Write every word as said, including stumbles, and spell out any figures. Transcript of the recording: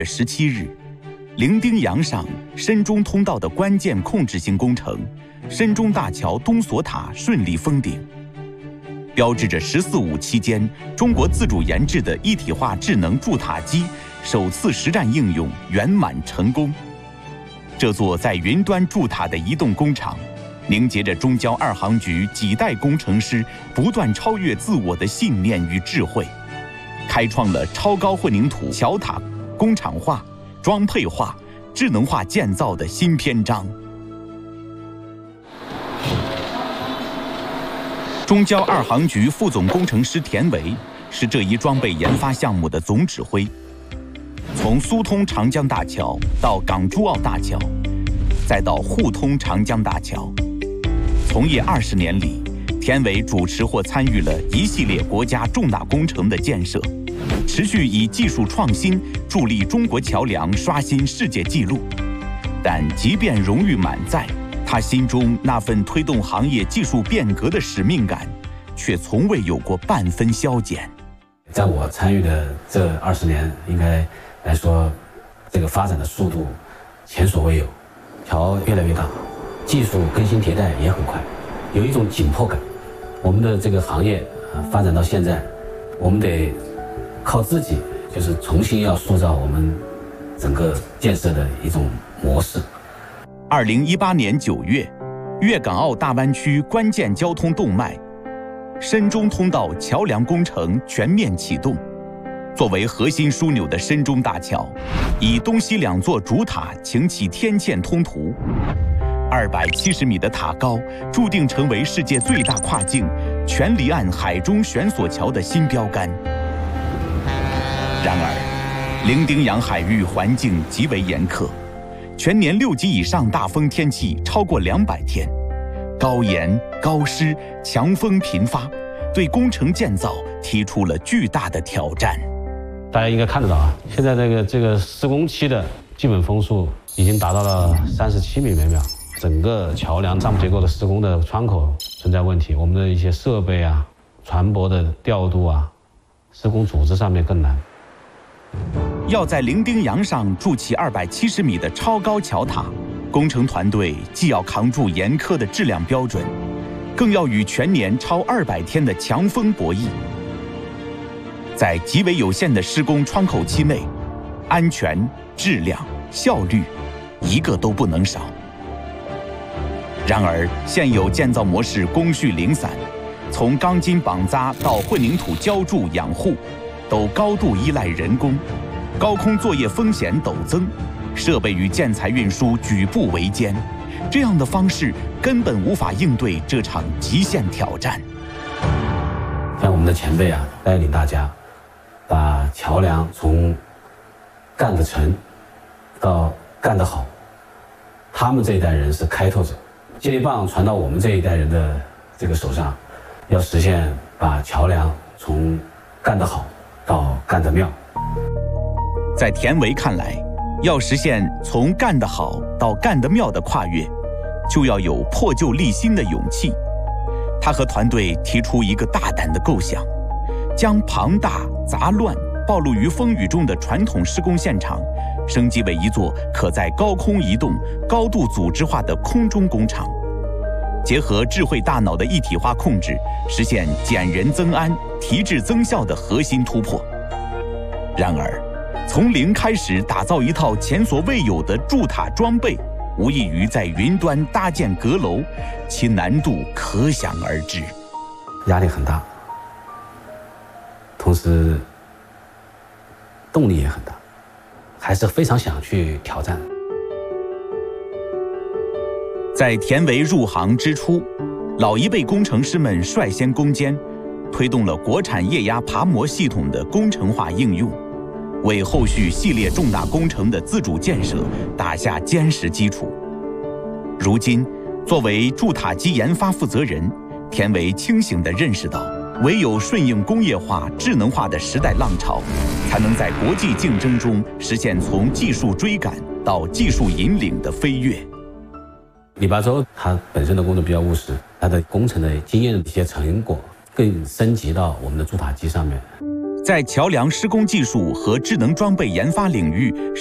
十七日，伶仃洋上深中通道的关键控制性工程深中大桥东索塔顺利封顶，标志着“十四五”期间中国自主研制的一体化智能筑塔机首次实战应用圆满成功。这座在云端筑塔的移动工厂，凝结着中交二航局几代工程师不断超越自我的信念与智慧，开创了超高混凝土桥塔工厂化、装配化、智能化建造的新篇章。中交二航局副总工程师田维是这一装备研发项目的总指挥。从苏通长江大桥到港珠澳大桥，再到沪通长江大桥，从业二十年里，田维主持或参与了一系列国家重大工程的建设，持续以技术创新助力中国桥梁刷新世界纪录。但即便荣誉满载，他心中那份推动行业技术变革的使命感，却从未有过半分消减。 在我参与的这二十年，应该来说，这个发展的速度前所未有，桥越来越大，技术更新迭代也很快，有一种紧迫感。我们的这个行业啊，发展到现在，我们得靠自己，就是重新要塑造我们整个建设的一种模式。 二零一八年九月，粤港澳大湾区关键交通动脉深中通道桥梁工程全面启动。作为核心枢纽的深中大桥，以东西两座主塔擎起天堑通途，二百七十米的塔高，注定成为世界最大跨境全离岸海中悬索桥的新标杆。然而，伶仃洋海域环境极为严苛，全年六级以上大风天气超过两百天，高盐、高湿、强风频发，对工程建造提出了巨大的挑战。 大家应该看得到啊，现在这个这个施工期的基本风速已经达到了三十七米每秒，整个桥梁上部结构的施工的窗口存在问题，我们的一些设备啊、船舶的调度啊、施工组织上面更难。 要在伶仃洋上筑起二百七十米的超高桥塔，工程团队既要扛住严苛的质量标准，更要与全年超二百天的强风博弈。在极为有限的施工窗口期内，安全、质量、效率，一个都不能少。然而，现有建造模式工序零散，从钢筋绑扎到混凝土浇筑养护，都高度依赖人工，高空作业风险陡增，设备与建材运输举步维艰。这样的方式根本无法应对这场极限挑战。 像我们的前辈啊，带领大家把桥梁从干得成到干得好，他们这一代人是开拓者，接力棒传到我们这一代人的这个手上，要实现把桥梁从干得好到干得妙。 在田维看来，要实现从干得好到干得妙的跨越，就要有破旧立新的勇气。他和团队提出一个大胆的构想，将庞大、杂乱、暴露于风雨中的传统施工现场，升级为一座可在高空移动、高度组织化的空中工厂，结合智慧大脑的一体化控制，实现减人增安、提质增效的核心突破。然而，从零开始打造一套前所未有的筑塔装备，无异于在云端搭建阁楼，其难度可想而知。 压力很大，同时动力也很大，还是非常想去挑战。 在田维入行之初，老一辈工程师们率先攻坚，推动了国产液压爬模系统的工程化应用，为后续系列重大工程的自主建设打下坚实基础。如今，作为筑塔机研发负责人，田维清醒地认识到，唯有顺应工业化、智能化的时代浪潮，才能在国际竞争中实现从技术追赶到技术引领的飞跃。 李八洲他本身的工作比较务实，他的工程的经验的一些成果更升级到我们的筑塔机上面。 在桥梁施工技术和智能装备研发领域